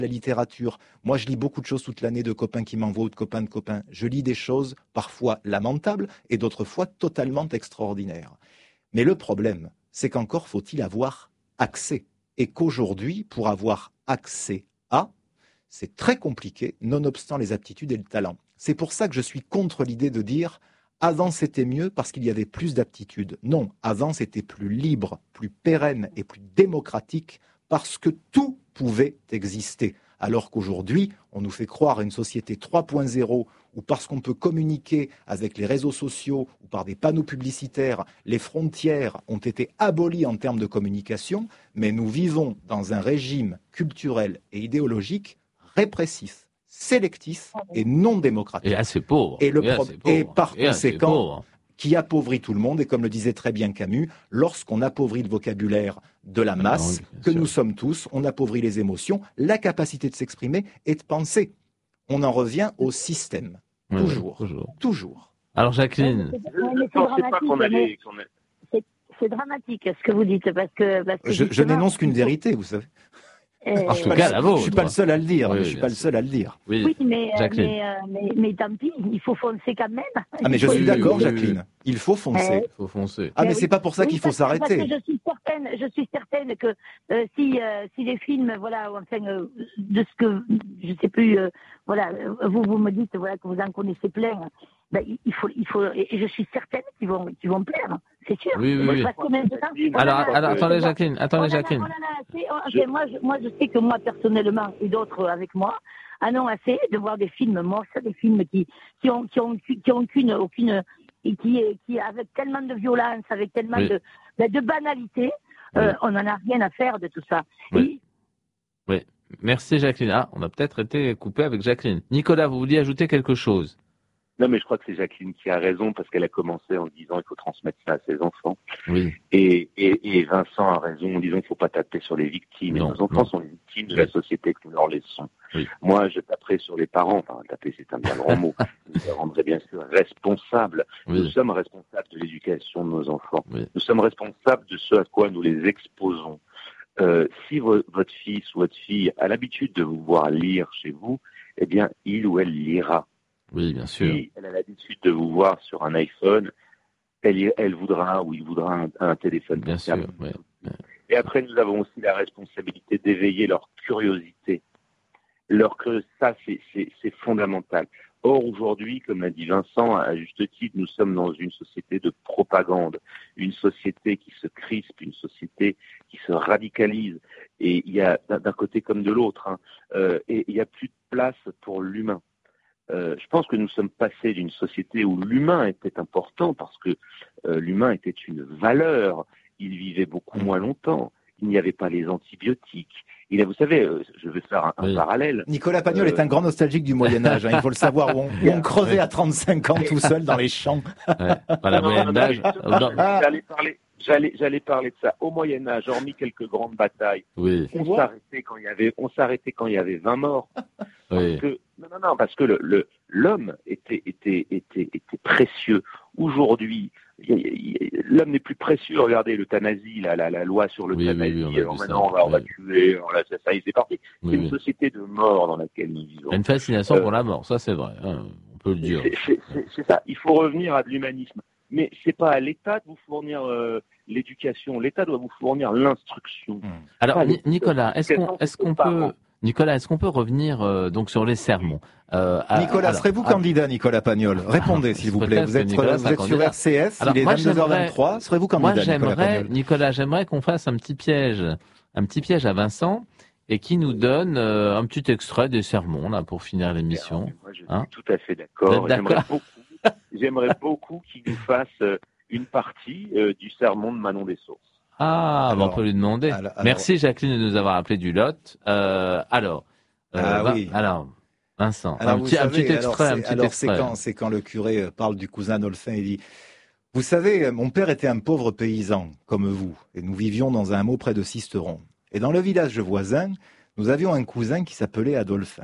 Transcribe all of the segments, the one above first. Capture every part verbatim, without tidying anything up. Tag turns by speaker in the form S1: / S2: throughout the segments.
S1: la littérature. Moi, je lis beaucoup de choses toute l'année de copains qui m'envoient ou de copains de copains. Je lis des choses parfois lamentables et d'autres fois totalement extraordinaires. Mais le problème, c'est qu'encore faut-il avoir accès. Et qu'aujourd'hui, pour avoir accès à, c'est très compliqué, nonobstant les aptitudes et le talent. C'est pour ça que je suis contre l'idée de dire « avant c'était mieux parce qu'il y avait plus d'aptitudes ». Non, avant c'était plus libre, plus pérenne et plus démocratique parce que tout pouvait exister. Alors qu'aujourd'hui, on nous fait croire à une société trois point zéro où parce qu'on peut communiquer avec les réseaux sociaux ou par des panneaux publicitaires, les frontières ont été abolies en termes de communication, mais nous vivons dans un régime culturel et idéologique répressif, sélectif et non démocratique.
S2: Et assez pauvre.
S1: Et, le
S2: et,
S1: pro-
S2: assez pauvre.
S1: et par
S2: et
S1: conséquent, qui appauvrit tout le monde. Et comme le disait très bien Camus, lorsqu'on appauvrit le vocabulaire de la masse,
S2: non,
S1: que
S2: sûr.
S1: nous sommes tous, on appauvrit les émotions, la capacité de s'exprimer et de penser. On en revient au système.
S2: Oui,
S1: toujours,
S2: oui, toujours.
S1: Toujours.
S2: Alors Jacqueline,
S3: Ouais, mais c'est- mais c'est dramatique, mais c'est- c'est dramatique ce que vous dites parce que, parce que
S1: Je, je
S3: justement,
S1: n'énonce qu'une vérité, vous savez.
S3: euh,
S2: En tout cas, la vôtre.
S1: Je suis pas le seul à le dire.
S2: Oui,
S1: je suis
S2: bien
S1: pas le
S2: sûr.
S1: seul à le dire.
S2: oui,
S3: Oui, mais, euh,
S2: Jacqueline.
S3: mais, euh, mais, mais tant pis, il faut foncer quand même.
S1: Ah mais je
S2: Oui,
S1: suis
S2: oui,
S1: d'accord,
S2: oui, oui.
S1: Jacqueline. Il faut foncer.
S3: Euh,
S2: Il faut foncer.
S1: Ah mais
S3: Mais
S1: c'est
S3: oui.
S1: pas pour ça
S3: Oui,
S1: qu'il faut
S3: parce que- Parce
S1: s'arrêter.
S3: que je suis certaine, je suis certaine que euh, si euh, si les films, voilà, enfin euh, de ce que je sais plus, euh, voilà, euh, vous vous me dites voilà que vous en connaissez plein. Ben, il- il faut il faut et je suis certaine qu'ils vont qu'ils vont plaire, c'est sûr.
S2: Oui, oui, oui.
S3: Parce que maintenant, on
S2: Alors,
S3: en a-
S2: alors, attendez
S3: on
S2: Jacqueline, attendez
S3: en a-
S2: Jacqueline.
S3: on en a assez. On- enfin, moi, je, moi, je sais que moi personnellement et d'autres avec moi en ont assez de voir des films moches, des films qui qui ont qui ont qui ont qu'une aucune et qui qui avec tellement de violence, avec tellement
S2: Oui.
S3: de ben, de banalité, euh,
S2: Oui.
S3: on n'en a rien à faire de tout ça.
S2: Oui. Oui. Merci Jacqueline. Ah, on a peut-être été coupé avec Jacqueline. Nicolas, vous vouliez ajouter quelque chose?
S4: Non, mais je crois que c'est Jacqueline qui a raison parce qu'elle a commencé en disant il faut transmettre ça à ses enfants.
S2: Oui.
S4: Et, et, et Vincent a raison en disant il ne faut pas taper sur les victimes.
S2: Non,
S4: et nos enfants
S2: non.
S4: sont les victimes de la société que nous leur laissons.
S2: Oui.
S4: Moi, je taperai sur les parents. Enfin, taper, c'est un bien grand mot. Je les rendrai bien sûr responsables.
S2: Oui.
S4: Nous sommes responsables de l'éducation de nos enfants.
S2: Oui.
S4: Nous sommes responsables de ce à quoi nous les exposons. Euh, si vo- votre fils ou votre fille a l'habitude de vous voir lire chez vous, eh bien, il ou elle lira.
S2: Oui, bien sûr.
S4: Si elle a l'habitude de vous voir sur un iPhone, elle, y- elle voudra ou il voudra un, un téléphone
S2: Bien
S4: portable.
S2: sûr. Ouais.
S4: Et après, nous avons aussi la responsabilité d'éveiller leur curiosité. Leur curiosité, ça, c'est, c'est, c'est fondamental. Or, aujourd'hui, comme l'a dit Vincent, à juste titre, nous sommes dans une société de propagande, une société qui se crispe, une société qui se radicalise. Et il y a d'un d'un côté comme de l'autre, hein, euh, et il n'y a plus de place pour l'humain. Euh, je pense que nous sommes passés d'une société où l'humain était important parce que euh, l'humain était une valeur. Il vivait beaucoup moins longtemps. Il n'y avait pas les antibiotiques. Il a, vous savez, euh, je vais faire un, un
S2: Oui.
S4: parallèle.
S1: Nicolas Pagnol
S4: Euh,
S1: est un grand nostalgique du Moyen-Âge, hein, il faut le savoir, où on, où on crevait à trente-cinq ans tout seul dans les champs.
S2: Ouais. Par la
S4: Non, non,
S2: moyenne
S4: non,
S2: d'âge.
S4: non,
S2: Oh, non.
S4: J'allais parler, j'allais, j'allais parler de ça. Au Moyen Âge, hormis quelques grandes batailles,
S2: Oui.
S4: on s'arrêtait quand il y avait, on s'arrêtait quand il y avait vingt morts. Parce
S2: Oui.
S4: que, non, non, non, parce que le, le, l'homme était, était, était, était précieux. Aujourd'hui, il y a- il y a- l'homme n'est plus précieux. Regardez l'euthanasie, la, la, la loi sur
S2: Oui, oui,
S4: l'euthanasie.
S2: oui, on a
S4: alors
S2: vu ça.
S4: maintenant, on va, on va
S2: Oui.
S4: tuer. Alors là, ça, ça y est, c'est parti.
S2: Oui,
S4: C'est une
S2: oui.
S4: société de mort dans laquelle nous vivons.
S2: Il y a une fascination
S4: Euh,
S2: pour la mort, ça c'est vrai. hein, On peut le dire.
S4: C'est, c'est, c'est, c'est ça. Il faut revenir à de l'humanisme. Mais c'est pas à l'État de vous fournir euh, l'éducation. L'État doit vous fournir l'instruction.
S2: Alors,
S4: pas
S2: Ni-
S4: les-
S2: Nicolas, est-ce qu'on, est-ce qu'on peut,
S4: parents.
S2: Nicolas, est-ce qu'on peut revenir euh, donc sur les sermons euh, à-
S1: Nicolas,
S2: alors,
S1: serez-vous
S2: à-
S1: candidat, Nicolas Pagnol? Répondez,
S2: Ah,
S1: s'il vous
S2: peut-être
S1: plaît. Vous
S2: que
S1: êtes,
S2: Nicolas
S1: vous
S2: sera
S1: êtes sur
S2: candidat.
S1: R C S,
S2: Alors,
S1: il est
S2: moi,
S1: vingt-deux heures
S2: j'aimerais-
S1: vingt-trois. Serez-vous
S2: Moi,
S1: candidat, Nicolas
S2: j'aimerais,
S1: Pagnol?
S2: Nicolas, j'aimerais qu'on fasse un petit piège, un petit piège à Vincent et qui nous donne euh, un petit extrait des sermons là pour finir l'émission.
S4: Alors, moi, je suis
S2: Hein
S4: tout à fait
S2: Vous
S4: d'accord.
S2: êtes
S4: J'aimerais
S2: d'accord
S4: beaucoup, j'aimerais beaucoup qu'il nous fasse euh, une partie euh, du sermon de Manon des Sources.
S2: Ah, bah, on
S1: Alors,
S2: peut lui demander.
S1: alors- alors-
S2: Merci Jacqueline de nous avoir appelé du Lot. Euh, alors, euh,
S1: Ah
S2: Vin-
S1: oui.
S2: alors, Vincent,
S1: Alors,
S2: un,
S1: vous
S2: petit, un
S1: savez,
S2: petit
S1: alors,
S2: extrait, un
S1: c'est-
S2: petit
S1: alors, c'est
S2: extrait.
S1: quand, c'est quand le curé euh, parle du cousin Dolphin et dit « Vous savez, mon père était un pauvre paysan, comme vous, et nous vivions dans un hameau près de Sisteron. Et dans le village voisin, nous avions un cousin qui s'appelait Adolphin.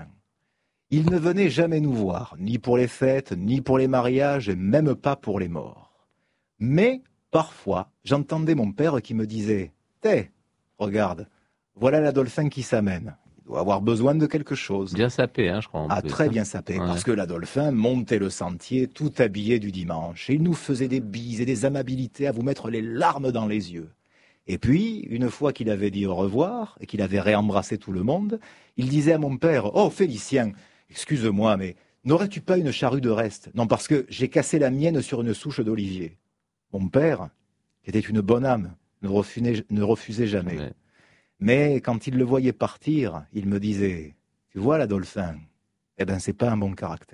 S1: Il ne venait jamais nous voir, ni pour les fêtes, ni pour les mariages, et même pas pour les morts. Mais, parfois, j'entendais mon père qui me disait « Té, regarde, voilà l'Adolphin qui s'amène. » doit avoir besoin de quelque chose.
S2: Bien sapé, hein, je crois.
S1: Ah,
S2: plus,
S1: très
S2: hein.
S1: bien sapé,
S2: Ouais.
S1: parce que l'Adolphin montait le sentier tout habillé du dimanche, et il nous faisait des bises et des amabilités à vous mettre les larmes dans les yeux. Et puis, une fois qu'il avait dit au revoir, et qu'il avait réembrassé tout le monde, il disait à mon père, « Oh, Félicien, excuse-moi, mais n'aurais-tu pas une charrue de reste ? Non, parce que j'ai cassé la mienne sur une souche d'olivier. » Mon père, qui était une bonne âme, ne refusait, ne refusait jamais.
S2: Ouais.
S1: Mais quand il le voyait partir, il me disait, « Tu vois, l'Adolphin, eh ben, c'est pas un bon caractère. »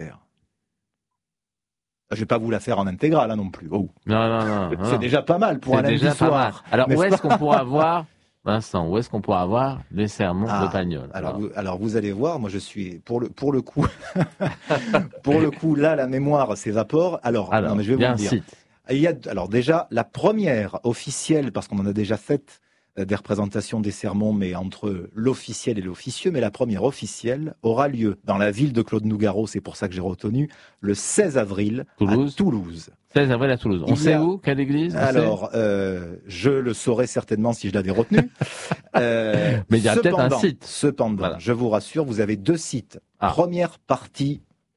S1: Je vais pas vous la faire en intégrale, hein, non plus. Oh.
S2: Non, non, non. non.
S1: C'est déjà pas mal pour
S2: C'est
S1: un lundi
S2: déjà pas
S1: soir.
S2: mal. Alors,
S1: n'est-ce
S2: où est-ce
S1: pas
S2: qu'on pourra voir, Vincent, où est-ce qu'on pourra voir les sermons
S1: Ah,
S2: de Pagnol?
S1: Alors, vous, alors vous allez voir, moi je suis pour le pour le coup, pour le coup là la mémoire s'évapore. Alors,
S2: Alors,
S1: non mais je vais
S2: il y a
S1: vous
S2: un
S1: le dire.
S2: site.
S1: Il y a alors déjà la première officielle parce qu'on en a déjà fait euh, des représentations des sermons, mais entre l'officiel et l'officieux, mais la première officielle aura lieu dans la ville de Claude Nougaro. C'est pour ça que j'ai retenu le seize avril
S2: Toulouse.
S1: à Toulouse.
S2: seize avril à Toulouse. On
S1: Il y
S2: sait
S1: a-
S2: où? Quelle église? On sait
S1: Alors, euh, je le saurais certainement si je l'avais retenu. Euh,
S2: Mais il y a peut-être un
S1: cependant-
S2: site.
S1: Cependant,
S2: Voilà.
S1: je vous rassure, vous avez deux sites.
S2: Ah.
S1: Première partie,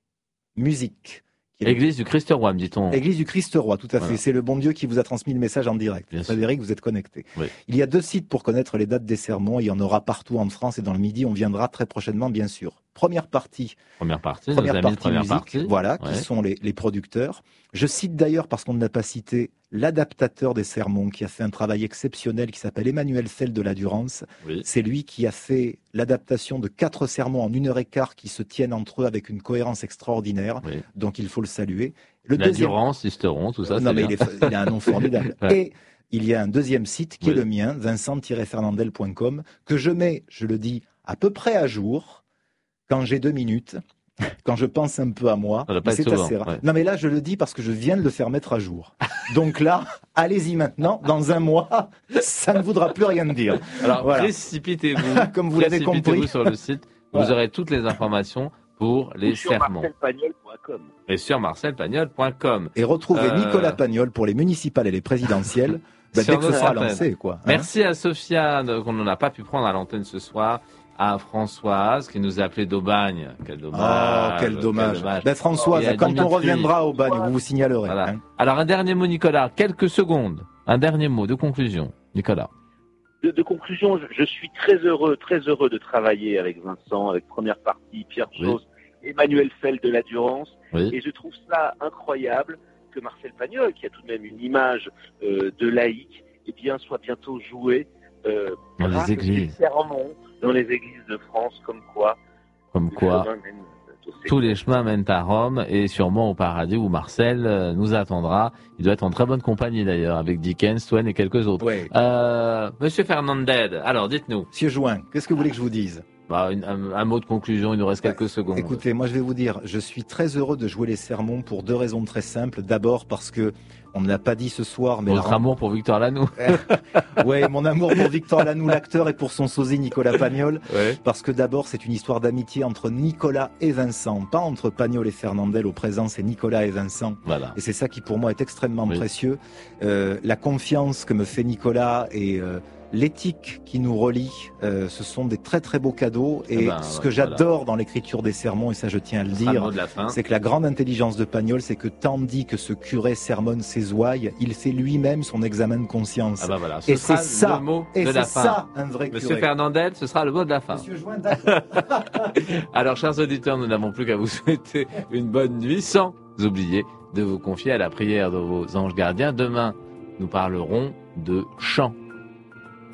S1: musique. qui est
S2: Église du Christ Roi, me dit-on.
S1: Église du Christ-Roi, tout à
S2: Voilà.
S1: fait. C'est le bon Dieu qui vous a transmis le message en direct.
S2: Bien sûr.
S1: Frédéric, vous êtes connecté.
S2: Oui.
S1: Il y a deux sites pour connaître les dates des sermons. Il y en aura partout en France et dans le Midi. On viendra très prochainement, bien sûr. Première partie,
S2: Première partie,
S1: première
S2: nos amis
S1: partie
S2: de première
S1: musique,
S2: partie.
S1: voilà,
S2: Ouais.
S1: qui sont les, les producteurs. Je cite d'ailleurs, parce qu'on ne l'a pas cité, l'adaptateur des sermons qui a fait un travail exceptionnel qui s'appelle Emmanuel Sel de la Durance.
S2: Oui.
S1: C'est lui qui a fait l'adaptation de quatre sermons en une heure et quart qui se tiennent entre eux avec une cohérence extraordinaire.
S2: Oui.
S1: Donc il faut le saluer. Le
S2: La Durance, Sisteron, tout ça,
S1: non
S2: c'est
S1: mais
S2: bien.
S1: il, est- il a un nom formidable.
S2: Ouais.
S1: Et il y a un deuxième site qui
S2: Oui.
S1: est le mien, vincent tiret fernandel point com, que je mets, je le dis, à peu près à jour quand j'ai deux minutes. Quand je pense un peu à moi,
S2: Ça doit pas
S1: mais
S2: être
S1: c'est
S2: souvent,
S1: assez rare.
S2: ouais.
S1: Non mais là je le dis parce que je viens de le faire mettre à jour. Donc là, allez-y maintenant, dans un mois, ça ne voudra plus rien dire.
S2: Alors,
S1: Voilà.
S2: précipitez-vous.
S1: Comme vous l'avez
S2: précipitez-vous
S1: compris.
S2: sur le site. Vous
S1: Voilà.
S2: aurez toutes les informations pour les
S4: Sur
S2: sermons.
S4: marcel pagnol point com.
S2: Et sur marcel pagnol point com.
S1: Et retrouvez
S2: Euh,
S1: Nicolas Pagnol pour les municipales et les présidentielles, ben,
S2: Sur
S1: dès que ce
S2: nos
S1: sera
S2: antennes.
S1: lancé, quoi. hein.
S2: Merci à Sofiane, qu'on n'en a pas pu prendre à l'antenne ce soir. À Françoise, qui nous a appelé d'Aubagne. Quel
S1: Oh,
S2: dommage.
S1: quel dommage. Ben, Françoise,
S2: Et à
S1: quand on
S2: Dimitri.
S1: reviendra au bagne, vous vous signalerez.
S2: Voilà.
S1: hein.
S2: Alors, un dernier mot, Nicolas. Quelques secondes. Un dernier mot de conclusion. Nicolas.
S4: De, de conclusion, je, je suis très heureux, très heureux de travailler avec Vincent, avec Première Partie, Pierre
S2: Oui.
S4: Chose, Emmanuel Fell de la Durance.
S2: Oui.
S4: Et je trouve ça incroyable que Marcel Pagnol, qui a tout de même une image euh, de laïc, eh bien, soit bientôt joué euh,
S2: Dans les
S4: grâce à
S2: églises.
S4: ses sermons dans les églises de France, comme quoi.
S2: Comme
S4: le
S2: quoi,
S4: chemin mène au ciel.
S2: tous les chemins mènent à Rome et sûrement au paradis où Marcel euh, nous attendra. Il doit être en très bonne compagnie d'ailleurs, avec Dickens, Twain et quelques autres.
S1: Ouais.
S2: Euh, Monsieur Fernandez, alors dites-nous,
S1: Monsieur Join, qu'est-ce que vous voulez que je vous dise?
S2: bah, une- un, un mot de conclusion, il nous reste quelques secondes.
S1: Écoutez, moi je vais vous dire, je suis très heureux de jouer les sermons pour deux raisons très simples. D'abord parce que on ne l'a pas dit ce soir, mais
S2: Votre
S1: la-
S2: amour pour Victor Lanoux.
S1: ouais, mon amour pour Victor Lanoux, l'acteur, et pour son sosie Nicolas Pagnol.
S2: Ouais.
S1: Parce que d'abord, c'est une histoire d'amitié entre Nicolas et Vincent, pas entre Pagnol et Fernandel. Au présent, c'est Nicolas et Vincent.
S2: Voilà.
S1: Et c'est ça qui, pour moi, est extrêmement
S2: Oui.
S1: précieux. Euh, la confiance que me fait Nicolas et euh, l'éthique qui nous relie, euh, ce sont des très très beaux cadeaux. Et
S2: Eh ben,
S1: ce
S2: ouais,
S1: que
S2: voilà.
S1: j'adore dans l'écriture des sermons, et ça je tiens à le
S2: Ce sera le
S1: dire,
S2: mot de la fin.
S1: c'est que la grande intelligence de Pagnol, c'est que tandis que ce curé sermonne ses ouailles, il fait lui-même son examen de conscience.
S2: Ah bah voilà, ce
S1: et
S2: sera
S1: c'est ça,
S2: le mot
S1: et
S2: de
S1: c'est
S2: la fin.
S1: ça un vrai
S2: Monsieur
S1: curé.
S2: Fernandel, ce sera le mot de la fin.
S1: Monsieur Join, d'accord.
S2: Alors, chers auditeurs, nous n'avons plus qu'à vous souhaiter une bonne nuit sans oublier de vous confier à la prière de vos anges gardiens. Demain, nous parlerons de chant.